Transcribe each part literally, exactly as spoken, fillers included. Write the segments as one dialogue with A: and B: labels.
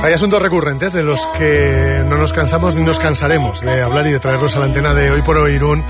A: Hay asuntos recurrentes de los que no nos cansamos ni nos cansaremos de hablar y de traerlos a la antena de Hoy por Hoy Irún,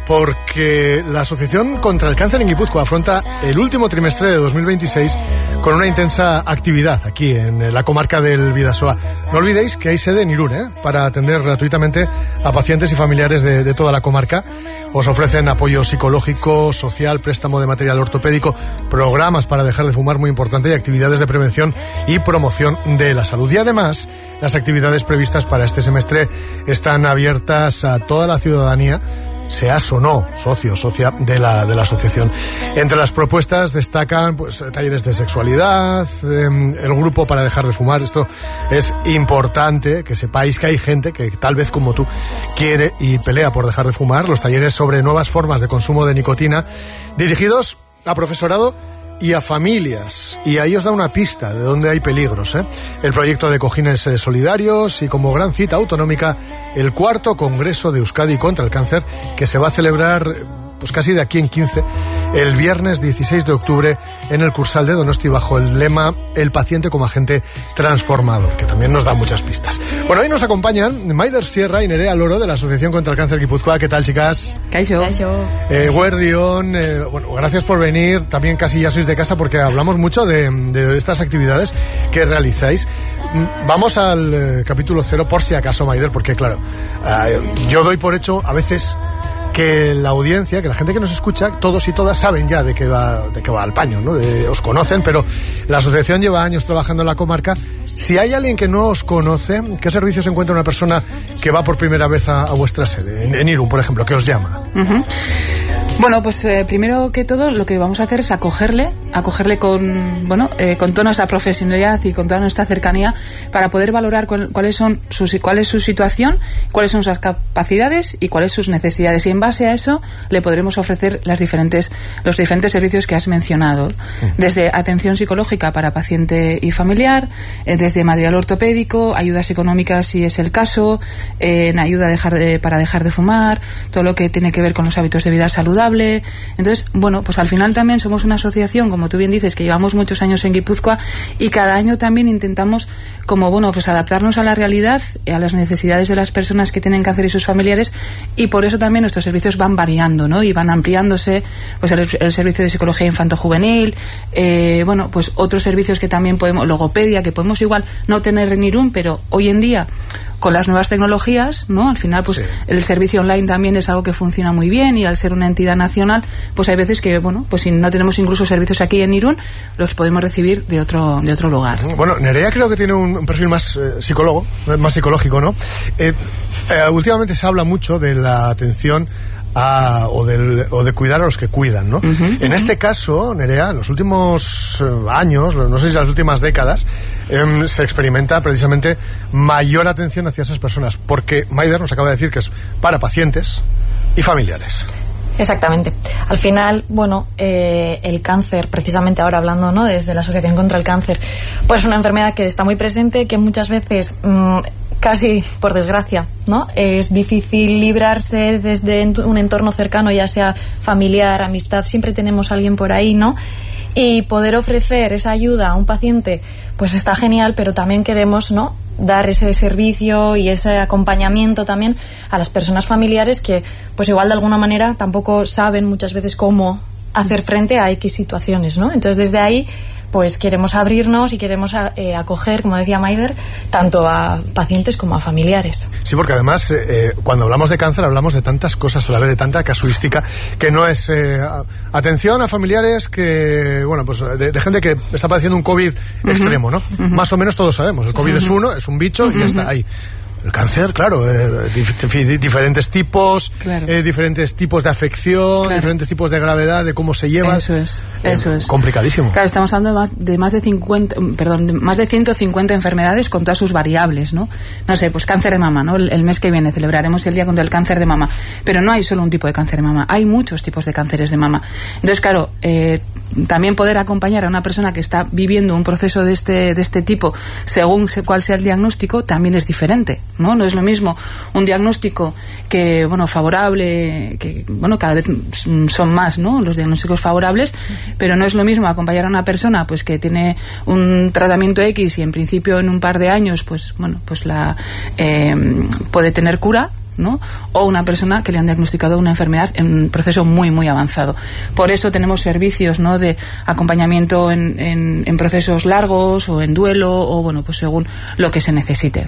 A: porque la Asociación contra el Cáncer en Guipúzcoa afronta el último trimestre de dos mil veintiséis con una intensa actividad aquí en la comarca del Bidasoa. No olvidéis que hay sede en Irún, ¿eh? para atender gratuitamente a pacientes y familiares de, de toda la comarca. Os ofrecen apoyo psicológico, social, préstamo de material ortopédico, programas para dejar de fumar, muy importante, y actividades de prevención y promoción de la salud. Y además, las actividades previstas para este semestre están abiertas a toda la ciudadanía, seas o no socio o socia de la, de la asociación. Entre las propuestas destacan pues talleres de sexualidad, eh, el grupo para dejar de fumar. Esto es importante, que sepáis que hay gente que tal vez como tú quiere y pelea por dejar de fumar. Los talleres sobre nuevas formas de consumo de nicotina, dirigidos a profesorado y a familias, y ahí os da una pista de dónde hay peligros, ¿eh? El proyecto de cojines eh, solidarios y, como gran cita autonómica, el cuarto Congreso de Euskadi contra el Cáncer, que se va a celebrar pues casi de aquí en quince, el viernes dieciséis de octubre en el Cursal de Donosti, bajo el lema El paciente como agente transformador, que también nos da muchas pistas. Bueno, hoy nos acompañan Maider Sierra y Nerea Loro de la Asociación contra el Cáncer Guipúzcoa. ¿Qué tal, chicas?
B: Kaixo. Kaixo.
A: Eh, Guardión, eh, bueno, gracias por venir. También casi ya sois de casa porque hablamos mucho de, de estas actividades que realizáis. Vamos al eh, capítulo cero, por si acaso, Maider, porque claro, eh, yo doy por hecho a veces que la audiencia, que la gente que nos escucha, todos y todas saben ya de qué va, de qué va al paño, ¿no? De, os conocen, pero la asociación lleva años trabajando en la comarca. Si hay alguien que no os conoce, ¿qué servicios encuentra una persona que va por primera vez a, a vuestra sede? En, en Irún, por ejemplo, ¿qué os llama?
B: Uh-huh. Bueno, pues eh, primero que todo lo que vamos a hacer es acogerle, acogerle con, bueno, eh, con toda nuestra profesionalidad y con toda nuestra cercanía, para poder valorar cuál, cuáles son sus, cuál es su situación, cuáles son sus capacidades y cuáles sus necesidades. Y en base a eso le podremos ofrecer las diferentes, los diferentes servicios que has mencionado, desde atención psicológica para paciente y familiar, eh, desde material ortopédico, ayudas económicas si es el caso, eh, en ayuda a dejar de, para dejar de fumar, todo lo que tiene que ver con los hábitos de vida saludable. Entonces, bueno, pues al final también somos una asociación, como tú bien dices, que llevamos muchos años en Guipúzcoa, y cada año también intentamos, como bueno, pues adaptarnos a la realidad, a las necesidades de las personas que tienen cáncer y sus familiares, y por eso también nuestros servicios van variando, ¿no? Y van ampliándose, pues el, el servicio de psicología infanto-juvenil, eh, bueno, pues otros servicios que también podemos, logopedia, que podemos igual no tener en Irún, pero hoy en día, con las nuevas tecnologías, ¿no? Al final, pues sí, el servicio online también es algo que funciona muy bien, y al ser una entidad nacional, pues hay veces que, bueno, pues si no tenemos incluso servicios aquí en Irún, los podemos recibir de otro de otro lugar.
A: Bueno, Nerea creo que tiene un perfil más eh, psicólogo, más psicológico, ¿no? Eh, eh, últimamente se habla mucho de la atención A, o, del, o de cuidar a los que cuidan, ¿no? Uh-huh, en uh-huh. este caso, Nerea, en los últimos eh, años, no sé si las últimas décadas, eh, se experimenta precisamente mayor atención hacia esas personas, porque Maider nos acaba de decir que es para pacientes y familiares.
C: Exactamente. Al final, bueno, eh, el cáncer, precisamente ahora hablando, ¿no?, desde la Asociación contra el Cáncer, pues es una enfermedad que está muy presente, que muchas veces mmm, casi por desgracia, ¿no?, es difícil librarse desde un entorno cercano, ya sea familiar, amistad, siempre tenemos a alguien por ahí, ¿no? Y poder ofrecer esa ayuda a un paciente, pues está genial, pero también queremos, ¿no?, dar ese servicio y ese acompañamiento también a las personas familiares que, pues igual de alguna manera tampoco saben muchas veces cómo hacer frente a X situaciones, ¿no? Entonces desde ahí pues queremos abrirnos y queremos eh, acoger, como decía Maider, tanto a pacientes como a familiares.
A: Sí, porque además eh, cuando hablamos de cáncer hablamos de tantas cosas a la vez, de tanta casuística, que no es eh, atención a familiares que, bueno, pues de, de gente que está padeciendo un COVID uh-huh. extremo, ¿no? Uh-huh. Más o menos todos sabemos, el COVID uh-huh. es uno, es un bicho uh-huh. y ya está ahí. El cáncer, claro, eh, dif- diferentes tipos, claro. eh, diferentes tipos de afección, claro. diferentes tipos de gravedad, de cómo se lleva.
B: Eso es, eso
A: eh,
B: es.
A: Complicadísimo.
B: Claro, estamos hablando de más de, más de cincuenta, perdón, de más de ciento cincuenta enfermedades con todas sus variables, ¿no? No sé, pues cáncer de mama, ¿no? El, el mes que viene celebraremos el día contra el cáncer de mama, pero no hay solo un tipo de cáncer de mama, hay muchos tipos de cánceres de mama. Entonces, claro, eh, también poder acompañar a una persona que está viviendo un proceso de este de este tipo, según cuál sea el diagnóstico, también es diferente. ¿no? No es lo mismo un diagnóstico que, bueno, favorable, que, bueno, cada vez son más, ¿no?, los diagnósticos favorables, pero no es lo mismo acompañar a una persona, pues, que tiene un tratamiento X y en principio en un par de años, pues, bueno, pues la eh, puede tener cura, ¿no?, o una persona que le han diagnosticado una enfermedad en un proceso muy muy avanzado. Por eso tenemos servicios, ¿no?, de acompañamiento en, en, en procesos largos o en duelo, o bueno, pues según lo que se necesite.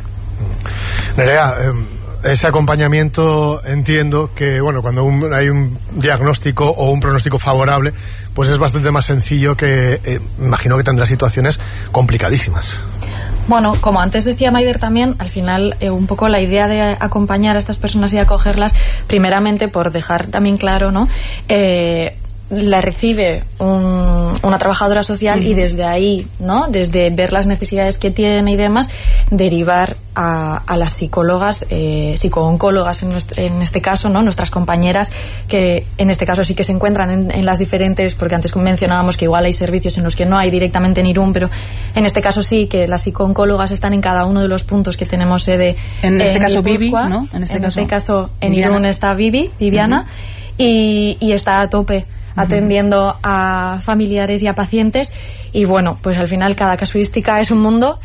A: Nerea, eh, ese acompañamiento, entiendo que, bueno, cuando un, hay un diagnóstico o un pronóstico favorable, pues es bastante más sencillo que, eh, imagino que tendrá situaciones complicadísimas.
C: Bueno, como antes decía Maider también, al final eh, un poco la idea de acompañar a estas personas y acogerlas, primeramente por dejar también claro, ¿no?, eh, la recibe un, una trabajadora social, uh-huh, y desde ahí, ¿no?, desde ver las necesidades que tiene y demás, derivar a, a las psicólogas, eh, psicooncólogas en, nuestro, en este caso, ¿no?, nuestras compañeras, que en este caso sí que se encuentran en, en las diferentes, porque antes mencionábamos que igual hay servicios en los que no hay directamente en Irún, pero en este caso sí, que las psicooncólogas están en cada uno de los puntos que tenemos sede.
B: En este
C: en
B: caso Vivi,
C: ¿no?
B: En este
C: en
B: caso,
C: este caso en
B: Viviana.
C: Irún está Vivi, Viviana, uh-huh, y, y está a tope atendiendo a familiares y a pacientes, y bueno, pues al final cada casuística es un mundo,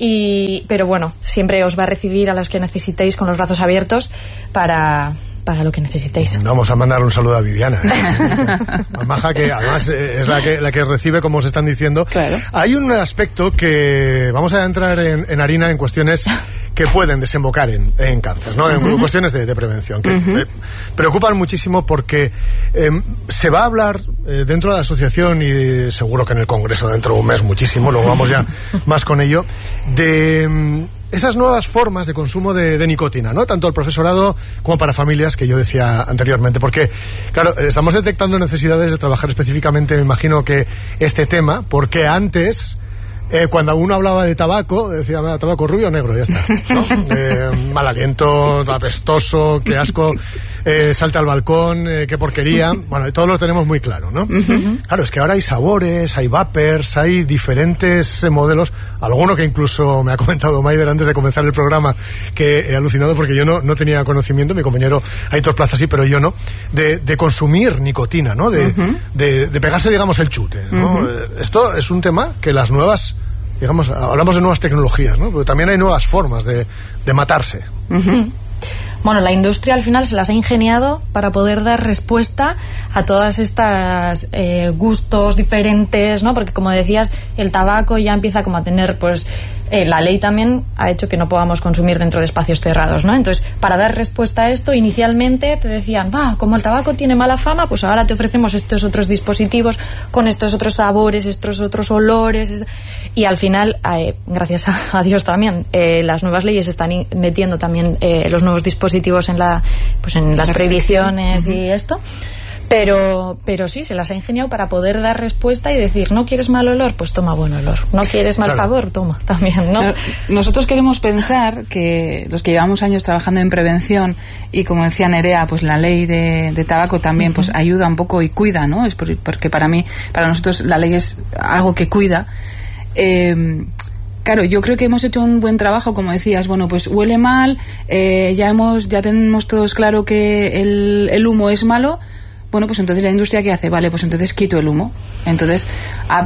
C: y pero bueno, siempre os va a recibir a los que necesitéis con los brazos abiertos para, para lo que necesitéis.
A: Vamos a mandar un saludo a Viviana, ¿eh? A Maja, que además es la que, la que recibe, como os están diciendo.
B: Claro.
A: Hay un aspecto que vamos a entrar en, en harina en cuestiones que pueden desembocar en, en cáncer, ¿no? En uh-huh. cuestiones de, de prevención, que uh-huh. eh, preocupan muchísimo porque eh, se va a hablar eh, dentro de la asociación, y seguro que en el Congreso dentro de un mes muchísimo, luego vamos ya más con ello, de mm, esas nuevas formas de consumo de, de nicotina, ¿no? Tanto al profesorado como para familias, que yo decía anteriormente, porque, claro, estamos detectando necesidades de trabajar específicamente, me imagino que este tema, porque antes... Eh, cuando uno hablaba de tabaco, decía, tabaco rubio o negro, ya está, ¿no? Eh, mal aliento, apestoso, qué asco, eh, salte al balcón, eh, qué porquería. Bueno, todo lo tenemos muy claro, ¿no? Uh-huh. Claro, es que ahora hay sabores, hay vapers, hay diferentes eh, modelos. Alguno que incluso me ha comentado Maider antes de comenzar el programa, que he alucinado porque yo no, no tenía conocimiento, mi compañero Aitor Plaza sí, pero yo no, de, de consumir nicotina, ¿no? De, uh-huh. de, de pegarse, digamos, el chute, ¿no? Uh-huh. Esto es un tema que las nuevas... digamos, hablamos de nuevas tecnologías, ¿no? Pero también hay nuevas formas de, de matarse.
C: Uh-huh. Bueno, la industria al final se las ha ingeniado para poder dar respuesta a todas estas eh, gustos diferentes, ¿no? Porque, como decías, el tabaco ya empieza como a tener, pues, eh, la ley también ha hecho que no podamos consumir dentro de espacios cerrados, ¿no? Entonces, para dar respuesta a esto, inicialmente te decían, va, como el tabaco tiene mala fama, pues ahora te ofrecemos estos otros dispositivos con estos otros sabores, estos otros olores, es... y al final, eh, gracias a, a Dios también, eh, las nuevas leyes están in- metiendo también eh, los nuevos dispositivos en la, pues en las prohibiciones, uh-huh, y esto. Pero, pero sí, se las ha ingeniado para poder dar respuesta y decir, ¿no quieres mal olor? Pues toma buen olor. ¿No quieres mal claro. sabor? Toma también, ¿no?
B: Nosotros queremos pensar que los que llevamos años trabajando en prevención, y como decía Nerea, pues la ley de, de tabaco también, uh-huh, pues ayuda un poco y cuida, ¿no? Es por, porque para mí, para nosotros la ley es algo que cuida. Eh, Claro, yo creo que hemos hecho un buen trabajo, como decías, bueno, pues huele mal, eh, ya hemos, ya tenemos todos claro que el, el humo es malo. Bueno, pues entonces la industria, ¿qué hace? Vale, pues entonces quito el humo. Entonces a,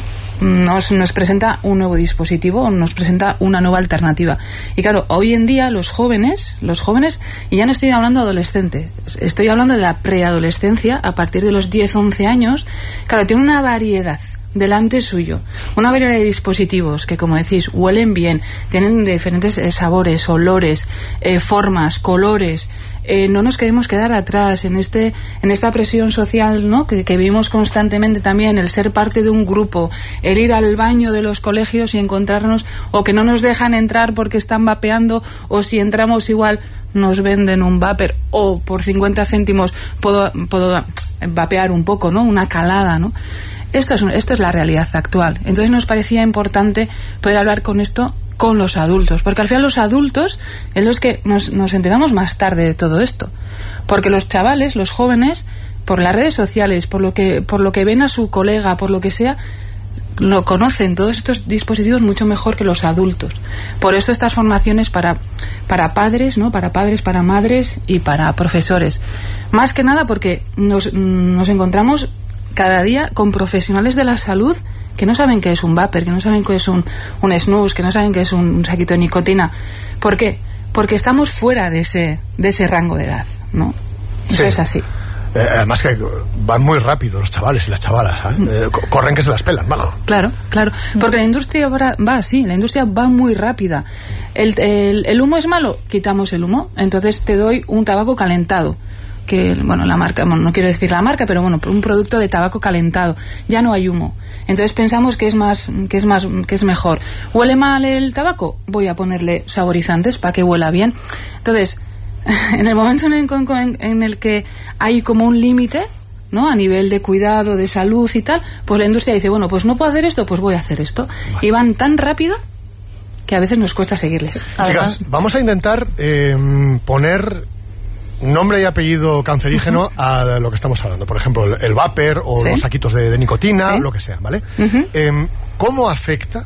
B: nos, nos presenta un nuevo dispositivo, nos presenta una nueva alternativa. Y claro, hoy en día los jóvenes, los jóvenes, y ya no estoy hablando de adolescente, estoy hablando de la preadolescencia, a partir de los diez, once años, claro, tiene una variedad delante suyo, una variedad de dispositivos que, como decís, huelen bien, tienen diferentes eh, sabores, olores, eh, formas, colores. Eh, no nos queremos quedar atrás en este en esta presión social, ¿no? que, que vivimos constantemente también, el ser parte de un grupo, el ir al baño de los colegios y encontrarnos, o que no nos dejan entrar porque están vapeando, o si entramos igual nos venden un vapor, o por cincuenta céntimos puedo, puedo vapear un poco, ¿no? Una calada, ¿no? Esto es, esto es la realidad actual. Entonces nos parecía importante poder hablar con esto con los adultos, porque al final los adultos en los que nos, nos enteramos más tarde de todo esto, porque los chavales, los jóvenes, por las redes sociales, por lo que por lo que ven a su colega, por lo que sea, lo conocen todos estos dispositivos mucho mejor que los adultos. Por eso estas formaciones para, para padres, ¿no? Para padres, para madres y para profesores. Más que nada porque nos, nos encontramos cada día con profesionales de la salud que no saben qué es un vapor, que no saben qué es un, un snus, que no saben qué es un, un saquito de nicotina. ¿Por qué? Porque estamos fuera de ese, de ese rango de edad, ¿no? Eso
A: sí.
B: es así.
A: Eh, además que van muy rápido los chavales y las chavalas, ¿eh? Eh, corren que se las pelan, bajo.
B: Claro, claro, porque la industria ahora va así, la industria va muy rápida. El, el, el humo es malo, quitamos el humo, entonces te doy un tabaco calentado, que, bueno, la marca, bueno, no quiero decir la marca, pero bueno, un producto de tabaco calentado, ya no hay humo. Entonces pensamos que es más, que es más, que es mejor. ¿Huele mal el tabaco? Voy a ponerle saborizantes para que huela bien. Entonces, en el momento en el, en el que hay como un límite, ¿no? A nivel de cuidado, de salud y tal, pues la industria dice, bueno, pues no puedo hacer esto, pues voy a hacer esto. Bueno. Y van tan rápido que a veces nos cuesta seguirles.
A: Chicas, vamos a intentar eh, poner nombre y apellido cancerígeno uh-huh. a lo que estamos hablando. Por ejemplo, el, el vapor o ¿sí? los saquitos de, de nicotina, ¿sí? lo que sea, ¿vale? Uh-huh. Eh, ¿Cómo afecta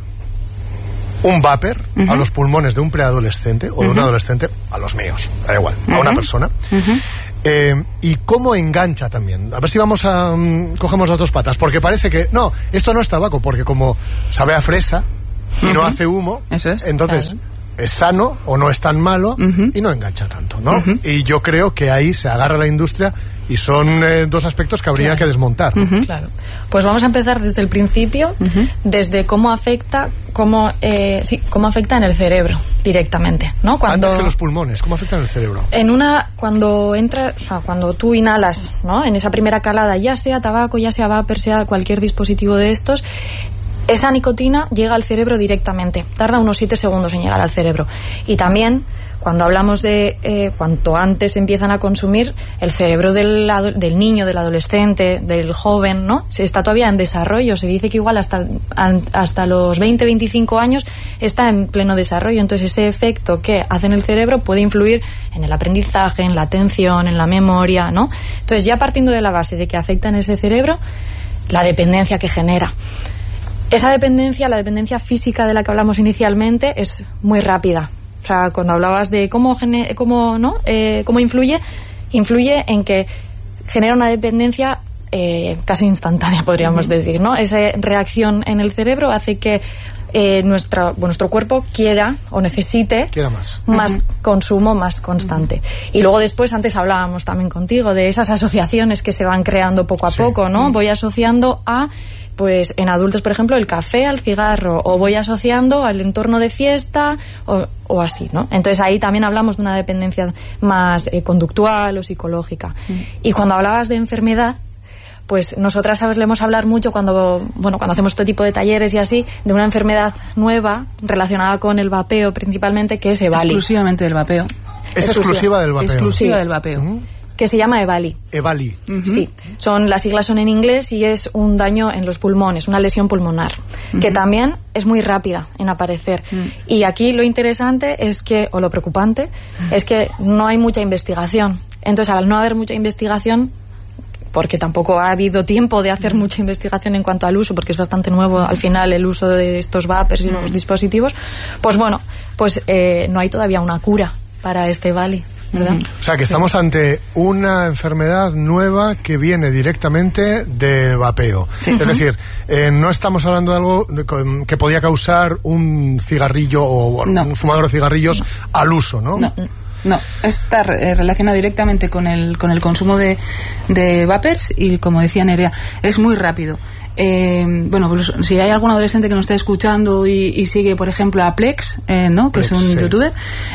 A: un vapor uh-huh. a los pulmones de un preadolescente o de uh-huh. un adolescente, a los míos, da igual, uh-huh. a una persona? Uh-huh. Eh, y cómo engancha también. A ver si vamos a... Um, cogemos las dos patas, porque parece que, no, esto no es tabaco, porque como sabe a fresa y uh-huh. no hace humo,
B: eso es,
A: entonces... Claro. Es sano o no es tan malo uh-huh. y no engancha tanto, ¿no? Uh-huh. Y yo creo que ahí se agarra la industria y son eh, dos aspectos que habría claro. que desmontar, ¿no?
C: Uh-huh. Claro. Pues vamos a empezar desde el principio, uh-huh. desde cómo afecta, cómo, eh, sí, cómo afecta en el cerebro directamente, ¿no? Cuando,
A: antes que los pulmones, ¿cómo afecta en el cerebro?
C: En una, cuando entra, o sea, cuando tú inhalas, ¿no? En esa primera calada, ya sea tabaco, ya sea vapor, sea cualquier dispositivo de estos, esa nicotina llega al cerebro directamente, tarda unos siete segundos en llegar al cerebro. Y también, cuando hablamos de eh, cuanto antes empiezan a consumir, el cerebro del, del niño, del adolescente, del joven, ¿no? Se está todavía en desarrollo. Se dice que igual hasta, hasta los veinte, veinticinco años está en pleno desarrollo. Entonces ese efecto que hace en el cerebro puede influir en el aprendizaje, en la atención, en la memoria, ¿no? Entonces, ya partiendo de la base de que afecta en ese cerebro, la dependencia que genera. Esa dependencia, la dependencia física de la que hablamos inicialmente, es muy rápida. O sea, cuando hablabas de cómo, gene, cómo, ¿no? eh, cómo influye, influye en que genera una dependencia eh, casi instantánea, podríamos uh-huh. decir, ¿no? Esa reacción en el cerebro hace que eh, nuestro, bueno, nuestro cuerpo quiera o necesite
A: quiera más,
C: más
B: uh-huh.
C: consumo más constante. Uh-huh. Y luego después, antes hablábamos también contigo de esas asociaciones que se van creando poco a sí. poco, ¿no? Uh-huh. Voy asociando a... pues en adultos, por ejemplo, el café al cigarro, o voy asociando al entorno de fiesta, o, o así, ¿no? Entonces ahí también hablamos de una dependencia más eh, conductual o psicológica. Mm. Y cuando hablabas de enfermedad, pues nosotras solemos hablar mucho cuando, bueno, cuando hacemos este tipo de talleres y así, de una enfermedad nueva relacionada con el vapeo principalmente, que es EVALI.
B: Exclusivamente del vapeo.
A: Es exclusiva del vapeo.
B: Exclusiva
C: sí.
B: del vapeo.
A: Mm.
C: Que se llama EVALI.
A: EVALI.
C: Uh-huh. Sí, son, las siglas son en inglés y es un daño en los pulmones, una lesión pulmonar, uh-huh. que también es muy rápida en aparecer. Uh-huh. Y aquí lo interesante es que, o lo preocupante, uh-huh. es que no hay mucha investigación. Entonces, al no haber mucha investigación, porque tampoco ha habido tiempo de hacer uh-huh. mucha investigación en cuanto al uso, porque es bastante nuevo al final el uso de estos vapers y uh-huh. los dispositivos, pues bueno, pues eh, no hay todavía una cura para este EVALI. ¿verdad?
A: O sea, que estamos sí. ante una enfermedad nueva que viene directamente del vapeo. Sí. Es uh-huh. decir, eh, no estamos hablando de algo que podía causar un cigarrillo o no. un fumador de cigarrillos no. al uso, ¿no?
B: No, no. Está eh, relacionado directamente con el, con el consumo de, de vapers y, como decía Nerea, es muy rápido. Eh, bueno, pues si hay algún adolescente que nos está escuchando y, y sigue, por ejemplo, a Plex, eh, ¿no? que Plex, es un sí. youtuber,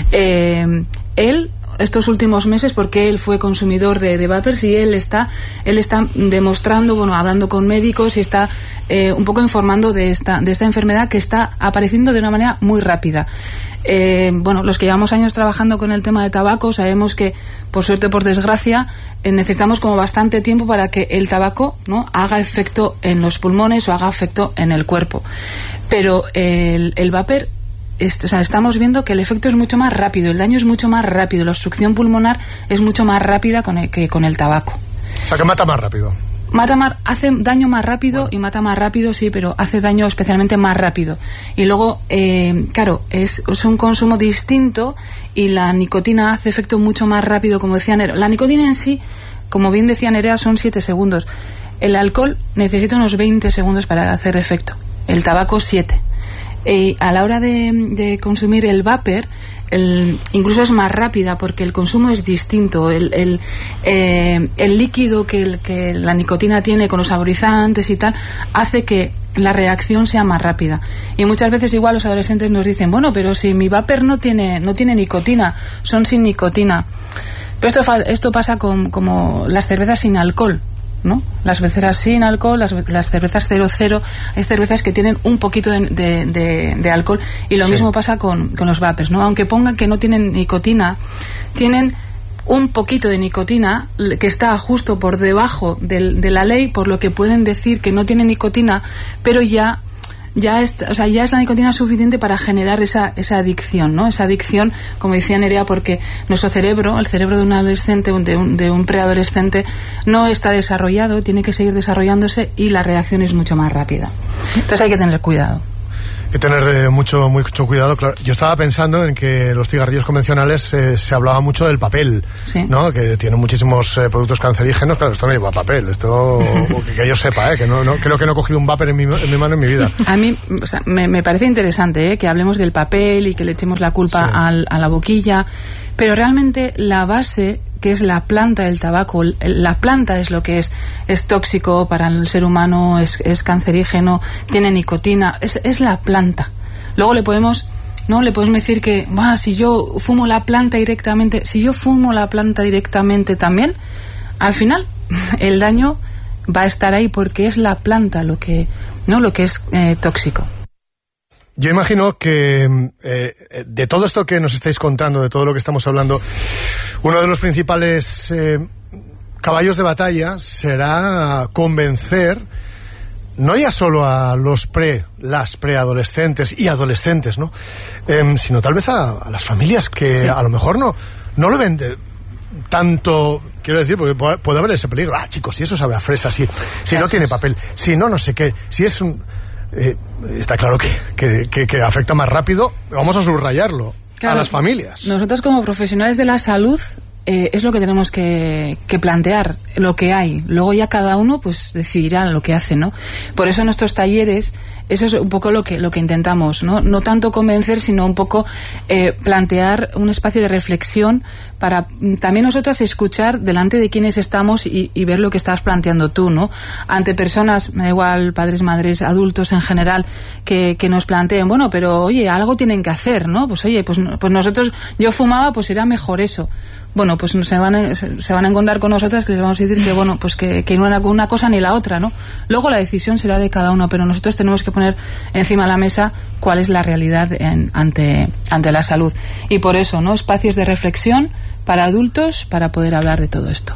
B: eh, él estos últimos meses, porque él fue consumidor de, de vapers y él está él está demostrando, bueno, hablando con médicos y está eh, un poco informando de esta de esta enfermedad que está apareciendo de una manera muy rápida. Eh, bueno, los que llevamos años trabajando con el tema de tabaco sabemos que, por suerte o por desgracia, eh, necesitamos como bastante tiempo para que el tabaco, ¿no?, haga efecto en los pulmones o haga efecto en el cuerpo. Pero eh, el, el vapor, est- o sea, estamos viendo que el efecto es mucho más rápido, el daño es mucho más rápido, la obstrucción pulmonar es mucho más rápida con el, que con el tabaco.
A: O sea, que mata más rápido.
B: Mata más, hace daño más rápido, bueno. y mata más rápido, sí, pero hace daño especialmente más rápido. Y luego, eh, claro, es, es un consumo distinto y la nicotina hace efecto mucho más rápido, como decía Nerea. La nicotina en sí, como bien decía Nerea, son siete segundos. El alcohol necesita unos veinte segundos para hacer efecto. El tabaco, siete. Y a la hora de, de consumir el vapor, El, incluso es más rápida porque el consumo es distinto. El, el, eh, el líquido que, el, que la nicotina tiene con los saborizantes y tal hace que la reacción sea más rápida. Y muchas veces igual los adolescentes nos dicen, bueno, pero si mi vapor no tiene, no tiene nicotina, son sin nicotina. Pero esto, esto pasa con como las cervezas sin alcohol, ¿no? Las cervezas sin alcohol, las, las cervezas cero cero, hay cervezas que tienen un poquito de, de, de, de alcohol, y lo sí. mismo pasa con, con los vapers, ¿no? Aunque pongan que no tienen nicotina, tienen un poquito de nicotina que está justo por debajo de, de la ley, por lo que pueden decir que no tiene nicotina, pero ya ya es, o sea, ya es la nicotina suficiente para generar esa, esa adicción, ¿no? Esa adicción, como decía Nerea, porque nuestro cerebro, el cerebro de un adolescente, de un, de un preadolescente, no está desarrollado, tiene que seguir desarrollándose y la reacción es mucho más rápida. Entonces hay que tener cuidado.
A: Hay que tener eh, mucho mucho cuidado. Claro, yo estaba pensando en que los cigarrillos convencionales eh, se hablaba mucho del papel,
B: sí.
A: ¿no? Que tienen muchísimos eh, productos cancerígenos. Claro, esto no lleva papel. Esto que, que yo sepa, ¿eh? Que no, no creo que no he cogido un vapor en mi, en mi mano en mi vida.
B: A mí, o sea, me, me parece interesante, ¿eh? Que hablemos del papel y que le echemos la culpa sí. al, a la boquilla, pero realmente la base, que es la planta del tabaco, la planta es lo que es, es tóxico para el ser humano, es, es cancerígeno, tiene nicotina, es, es la planta. Luego le podemos, no, le podemos decir que, bah, si yo fumo la planta directamente, si yo fumo la planta directamente también, al final el daño va a estar ahí porque es la planta lo que, no, lo que es eh, tóxico.
A: Yo imagino que eh, de todo esto que nos estáis contando, de todo lo que estamos hablando, uno de los principales eh, caballos de batalla será convencer no ya solo a los pre, las preadolescentes y adolescentes, ¿no? Eh, sino tal vez a, a las familias que sí. a lo mejor no, no lo ven de, tanto, quiero decir, porque puede haber ese peligro. Ah, chicos, si eso sabe a fresa, si, si no tiene papel, si no, no sé qué, si es un... Eh, está claro que, que, que, que afecta más rápido, vamos a subrayarlo, claro, a las familias.
B: Nosotros como profesionales de la salud eh, es lo que tenemos que, que plantear, lo que hay. Luego ya cada uno pues decidirá lo que hace, ¿no? Por eso en nuestros talleres, eso es un poco lo que, lo que intentamos, ¿no? No tanto convencer, sino un poco eh, plantear un espacio de reflexión para también nosotras escuchar delante de quienes estamos y, y ver lo que estás planteando tú, ¿no? Ante personas, me da igual, padres, madres, adultos en general, que, que nos planteen, bueno, pero oye, algo tienen que hacer, ¿no? Pues oye, pues, pues nosotros, yo fumaba, pues era mejor eso. Bueno, pues se van a, se van a encontrar con nosotras que les vamos a decir que, bueno, pues que, que no una, una cosa ni la otra, ¿no? Luego la decisión será de cada uno, pero nosotros tenemos que poner encima de la mesa cuál es la realidad en, ante, ante la salud. Y por eso, ¿no? Espacios de reflexión para adultos para poder hablar de todo esto.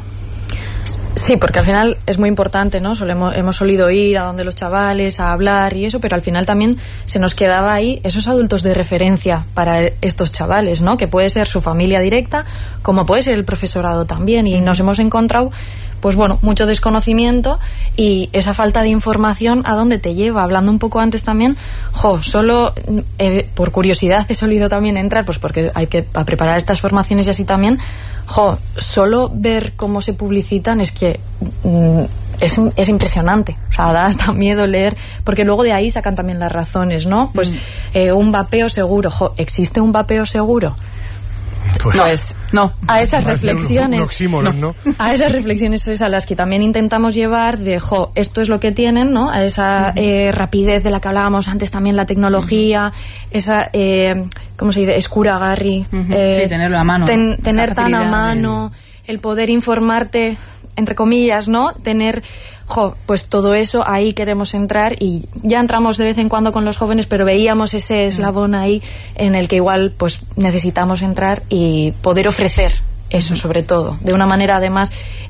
C: Sí, porque al final es muy importante, ¿no? Solemos, hemos solido ir a donde los chavales a hablar y eso, pero al final también se nos quedaba ahí esos adultos de referencia para estos chavales, ¿no? Que puede ser su familia directa, como puede ser el profesorado también, y nos hemos encontrado, pues bueno, mucho desconocimiento y esa falta de información, ¿a dónde te lleva? Hablando un poco antes también, jo, solo eh, por curiosidad he solido también entrar, pues porque hay que a preparar estas formaciones y así también, jo, solo ver cómo se publicitan es que mm, es, es impresionante, o sea, da hasta miedo leer, porque luego de ahí sacan también las razones, ¿no? Pues mm. eh, un vapeo seguro, jo, ¿existe un vapeo seguro?
A: Pues,
C: pues no, a esas reflexiones,
A: un, un oxímoron, ¿no?
C: a esas reflexiones es a las que también intentamos llevar de, jo, esto es lo que tienen, ¿no? A esa uh-huh. eh, rapidez de la que hablábamos antes también, la tecnología, uh-huh. esa, eh, ¿cómo se dice? Escuragarri.
B: Uh-huh.
C: Eh,
B: sí, tenerlo a mano.
C: Ten, tener tan a mano, de... el poder informarte, entre comillas, ¿no? Tener... Jo, pues todo eso, ahí queremos entrar y ya entramos de vez en cuando con los jóvenes, pero veíamos ese eslabón ahí en el que igual pues necesitamos entrar y poder ofrecer eso, sobre todo, de una manera además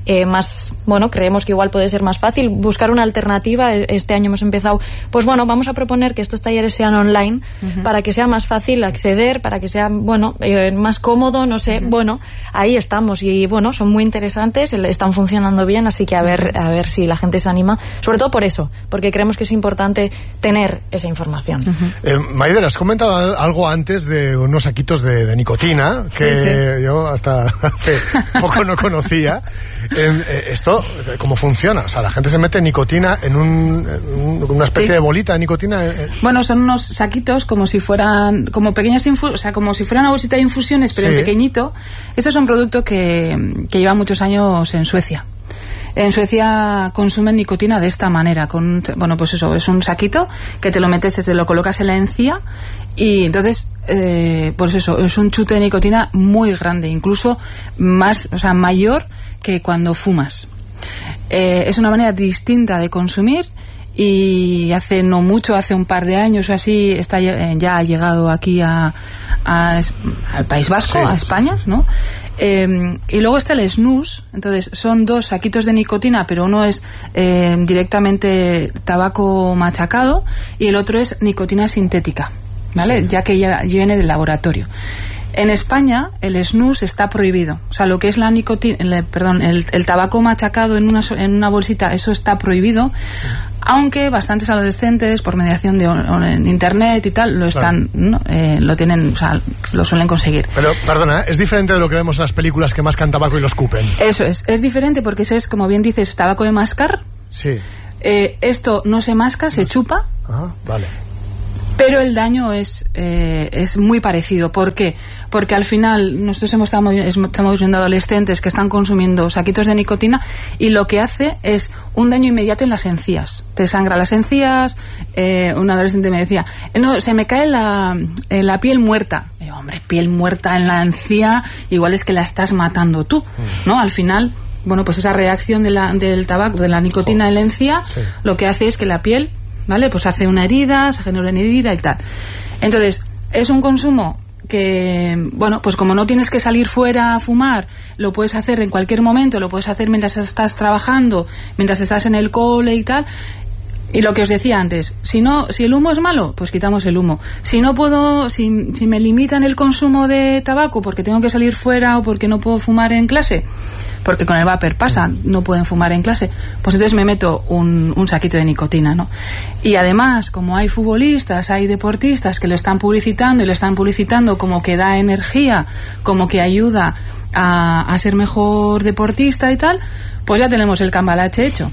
C: eh, más, bueno, creemos que igual puede ser más fácil buscar una alternativa. Este año hemos empezado, pues bueno, vamos a proponer que estos talleres sean online uh-huh. para que sea más fácil acceder, para que sea, bueno, eh, más cómodo, no sé, uh-huh. bueno, ahí estamos y bueno, son muy interesantes, están funcionando bien, así que a ver, a ver si la gente se anima, sobre todo por eso, porque creemos que es importante tener esa información.
A: Uh-huh. eh, Maider, has comentado algo antes de unos saquitos de, de nicotina que sí, sí. yo hasta hace poco no conocía. Eh, ¿Esto cómo funciona? O sea, la gente se mete nicotina en, un, en una especie sí. de bolita de nicotina.
B: Bueno, son unos saquitos como si fueran, como pequeñas infu- o sea, como si fuera una bolsita de infusiones, pero sí. en pequeñito. Esto es un producto que, que lleva muchos años en Suecia. En Suecia consumen nicotina de esta manera, con, bueno, pues eso, es un saquito que te lo metes, te lo colocas en la encía y entonces, eh, pues eso, es un chute de nicotina muy grande, incluso más, o sea, mayor que cuando fumas. Eh, es una manera distinta de consumir y hace no mucho, hace un par de años o así, está, ya ha llegado aquí a, a, al País Vasco, sí, a España, ¿no? Eh, y luego está el snus, entonces son dos saquitos de nicotina, pero uno es eh, directamente tabaco machacado y el otro es nicotina sintética, ¿vale? Sí. Ya que ya viene del laboratorio. En España el snus está prohibido, o sea, lo que es la nicotina, el, perdón, el, el tabaco machacado en una en una bolsita, eso está prohibido. Aunque bastantes adolescentes, por mediación de en internet y tal, lo están, claro. ¿no? eh, lo tienen, o sea, lo suelen conseguir.
A: Pero, perdona, es diferente de lo que vemos en las películas que mascan tabaco y lo escupen.
B: Eso es, es diferente porque ese es, como bien dices, tabaco de mascar.
A: Sí.
B: Eh, esto no se masca, se chupa.
A: Ajá, vale.
B: Pero el daño es eh, es muy parecido. ¿Por qué? Porque al final nosotros hemos estamos, estamos viendo adolescentes que están consumiendo saquitos de nicotina y lo que hace es un daño inmediato en las encías. Te sangra las encías. Eh, un adolescente me decía, no, se me cae la, eh, la piel muerta. Y yo, hombre, piel muerta en la encía, igual es que la estás matando tú, ¿no? Al final, bueno, pues esa reacción de la, del tabaco, de la nicotina oh. en la encía, sí. lo que hace es que la piel, ¿vale? Pues hace una herida, se genera una herida y tal. Entonces, es un consumo que, bueno, pues como no tienes que salir fuera a fumar, lo puedes hacer en cualquier momento, lo puedes hacer mientras estás trabajando, mientras estás en el cole y tal. Y lo que os decía antes, si no, si el humo es malo, pues quitamos el humo. Si no puedo, si, si me limitan el consumo de tabaco porque tengo que salir fuera o porque no puedo fumar en clase, porque con el vapor pasa, no pueden fumar en clase, pues entonces me meto un, un saquito de nicotina, ¿no? Y además, como hay futbolistas, hay deportistas que lo están publicitando y lo están publicitando como que da energía, como que ayuda a, a ser mejor deportista y tal, pues ya tenemos el cambalache hecho.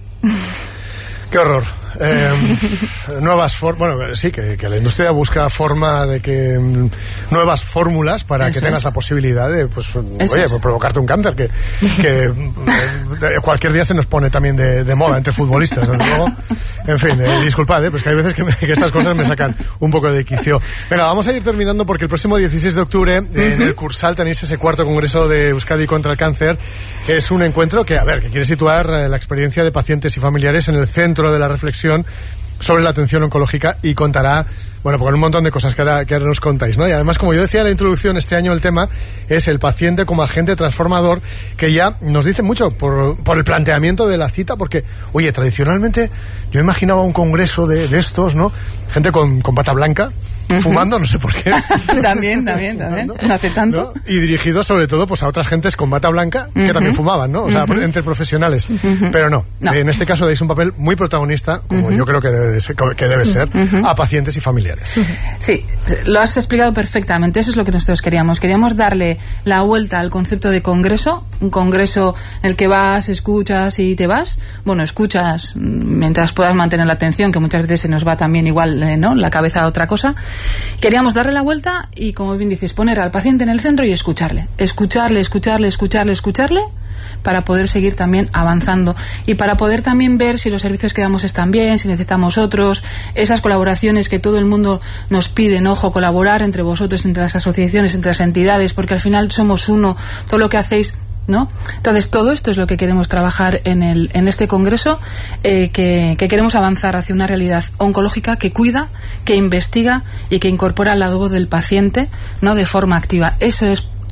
A: ¡Qué horror! Eh, nuevas formas, bueno, sí, que, que la industria busca forma de que mm, nuevas fórmulas para Eso que tengas es. la posibilidad de, pues, Eso oye, pues, provocarte un cáncer que, que eh, cualquier día se nos pone también de, de moda entre futbolistas, desde luego. En fin, eh, disculpad, eh, pues que hay veces que, me, que estas cosas me sacan un poco de quicio. Venga, vamos a ir terminando porque el próximo dieciséis de octubre uh-huh. en el Cursal tenéis ese cuarto congreso de Euskadi contra el cáncer. Es un encuentro que, a ver, que quiere situar eh, la experiencia de pacientes y familiares en el centro de la reflexión sobre la atención oncológica y contará, bueno, con un montón de cosas que ahora, que ahora nos contáis, ¿no? Y además, como yo decía en la introducción, este año el tema es el paciente como agente transformador, que ya nos dice mucho por, por el planteamiento de la cita, porque, oye, tradicionalmente yo imaginaba un congreso de, de estos, ¿no? Gente con, con bata blanca, fumando, no sé por qué.
B: también, también, también. No hace tanto.
A: ¿No? Y dirigido sobre todo pues a otras gentes con bata blanca que uh-huh. también fumaban, ¿no? O sea, uh-huh. entre profesionales. Uh-huh. Pero no. no. En este caso dais un papel muy protagonista, como uh-huh. yo creo que debe, de ser, que debe ser, uh-huh. a pacientes y familiares.
B: Uh-huh. Sí, lo has explicado perfectamente. Eso es lo que nosotros queríamos. Queríamos darle la vuelta al concepto de congreso. Un congreso en el que vas, escuchas y te vas. Bueno, escuchas mientras puedas mantener la atención, que muchas veces se nos va también igual, ¿no? La cabeza a otra cosa. Queríamos darle la vuelta y, como bien dices, poner al paciente en el centro y escucharle. Escucharle, escucharle, escucharle, escucharle, para poder seguir también avanzando y para poder también ver si los servicios que damos están bien, si necesitamos otros, esas colaboraciones que todo el mundo nos pide, ¿no? Ojo, colaborar entre vosotros, entre las asociaciones, entre las entidades, porque al final somos uno, todo lo que hacéis, ¿no? Entonces, todo esto es lo que queremos trabajar en el en este congreso, eh, que, que queremos avanzar hacia una realidad oncológica que cuida, que investiga y que incorpora al lado del paciente, ¿no? De forma activa. Eso es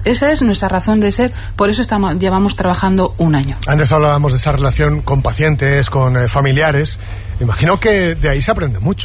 B: Esa es nuestra razón de ser, por eso estamos, llevamos trabajando un año.
A: Antes hablábamos de esa relación con pacientes, con eh, familiares. Me imagino que de ahí se aprende mucho,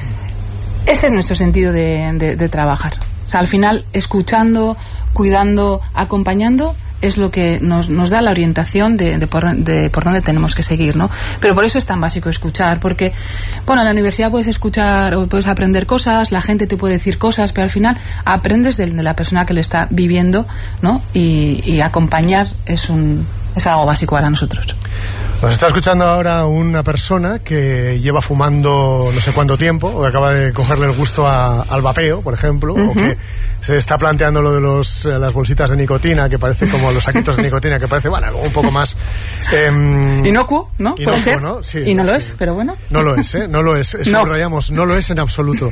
A: ¿no? Ese
B: es nuestro sentido de, de, de trabajar. O sea, al final, escuchando, cuidando, acompañando, es lo que nos, nos da la orientación de, de, por, de por dónde tenemos que seguir, ¿no? Pero por eso es tan básico escuchar, porque, bueno, en la universidad puedes escuchar o puedes aprender cosas, la gente te puede decir cosas, pero al final aprendes de, de la persona que lo está viviendo, ¿no? Y, y acompañar es un es algo básico para nosotros.
A: Nos está escuchando ahora una persona que lleva fumando no sé cuánto tiempo, o que acaba de cogerle el gusto a, al vapeo, por ejemplo, uh-huh. o que se está planteando lo de los, las bolsitas de nicotina, que parece como los saquitos de nicotina, que parece, bueno, algo un poco más... Eh,
B: inocuo, ¿no?
A: Inocuo,
B: ¿Puede ser?
A: ¿no? Sí,
B: y no
A: es
B: lo
A: que,
B: es, pero bueno.
A: No lo es, ¿eh? No lo es.
B: No.
A: Subrayamos, no lo es en absoluto.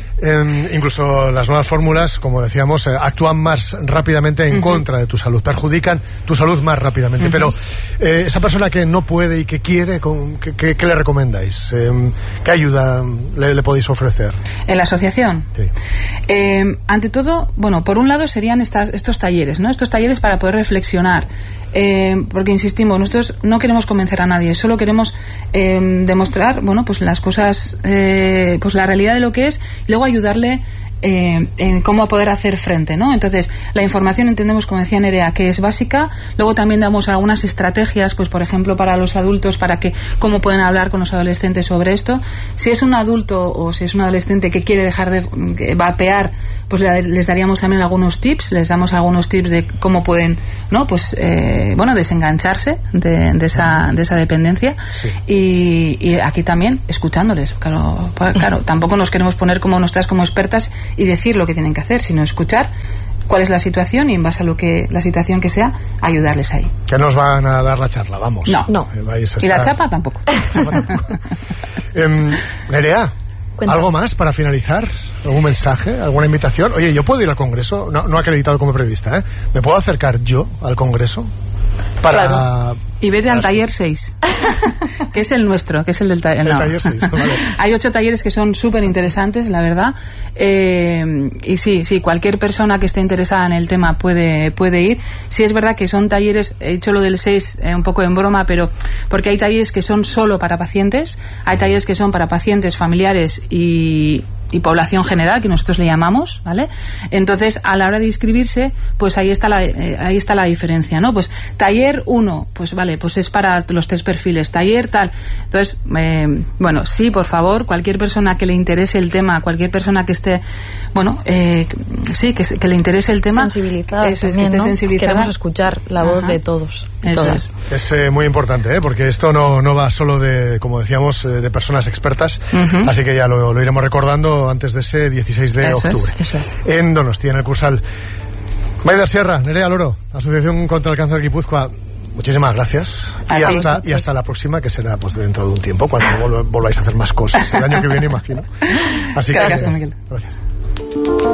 A: eh, incluso las nuevas fórmulas, como decíamos, eh, actúan más rápidamente en uh-huh. contra de tu salud, perjudican tu salud más rápidamente. Uh-huh. Pero eh, esa persona que no puede y que quiere, con, que, que, ¿qué le recomendáis? Eh, ¿Qué ayuda le, le podéis ofrecer?
B: ¿En la asociación?
A: Sí.
B: Eh, ante todo, bueno, por un lado serían estas, estos talleres, ¿no? Estos talleres para poder reflexionar. Eh, porque insistimos, nosotros no queremos convencer a nadie, solo queremos eh, demostrar, bueno, pues las cosas, eh, pues la realidad de lo que es, y luego ayudarle Eh, en cómo poder hacer frente, ¿no? Entonces, la información entendemos, como decía Nerea, que es básica. Luego también damos algunas estrategias, pues por ejemplo para los adultos, para que cómo pueden hablar con los adolescentes sobre esto. Si es un adulto o si es un adolescente que quiere dejar de que vapear, pues les daríamos también algunos tips, les damos algunos tips de cómo pueden, ¿no? Pues eh, bueno, desengancharse de, de esa de esa dependencia.
A: Sí.
B: Y, y aquí también escuchándoles. Claro, claro, tampoco nos queremos poner como nuestras como expertas y decir lo que tienen que hacer, sino escuchar cuál es la situación y en base a lo que la situación que sea, ayudarles ahí.
A: Que nos van a dar la charla, vamos.
B: No, no.
A: Eh,
B: y la chapa tampoco.
A: Chapa tampoco. eh, Nerea,
C: Cuéntame.
A: ¿Algo más para finalizar? ¿Algún mensaje? ¿Alguna invitación? Oye, ¿yo puedo ir al Congreso? No, no acreditado como periodista, ¿eh? ¿Me puedo acercar yo al Congreso? Para...
B: Claro. Y vete al taller seis, que es el nuestro, que es el del taller.
A: El
B: no.
A: taller seis, vale.
B: Hay ocho talleres que son súper interesantes, la verdad. Eh, y sí, sí, cualquier persona que esté interesada en el tema puede, puede ir. Sí, es verdad que son talleres, he hecho lo del seis eh, un poco en broma, pero porque hay talleres que son solo para pacientes, hay talleres que son para pacientes, familiares y... y población general, que nosotros le llamamos, ¿vale? Entonces, a la hora de inscribirse, pues ahí está la eh, ahí está la diferencia, ¿no? Pues taller uno, pues vale, pues es para los tres perfiles, taller tal. Entonces, eh, bueno, sí, por favor, cualquier persona que le interese el tema, cualquier persona que esté, bueno, eh, sí, que, que le interese el tema,
C: sensibilizada
B: eso,
C: también,
B: que esté
C: ¿no?
B: Sensibilizada.
C: Queremos escuchar la voz
B: Ajá.
C: de todos,
B: Eso
C: todas.
B: es.
A: Es eh, muy importante, ¿eh? Porque esto no, no va solo de, como decíamos, eh, de personas expertas, uh-huh. así que ya lo, lo iremos recordando antes de ese dieciséis de
B: eso
A: octubre.
B: Es, eso es.
A: En Donostia, en el Cursal. Maider Sierra, Nerea Loro, Asociación contra el Cáncer Guipúzcoa, muchísimas gracias. Y hasta, y hasta la próxima, que será pues dentro de un tiempo, cuando vol- volváis a hacer más cosas. El año que viene, imagino. Así
B: Gracias,
A: que,
B: Miguel.
A: Gracias.